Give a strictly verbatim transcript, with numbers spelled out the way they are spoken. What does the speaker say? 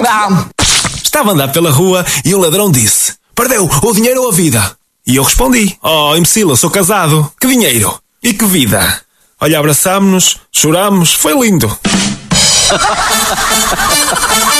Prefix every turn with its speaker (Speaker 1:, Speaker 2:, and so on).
Speaker 1: Não.
Speaker 2: Estava a andar pela rua e um ladrão disse: perdeu o dinheiro ou a vida? E eu respondi: oh, imbecil, eu sou casado. Que dinheiro? E que vida? Olha, abraçámos-nos, chorámos, foi lindo.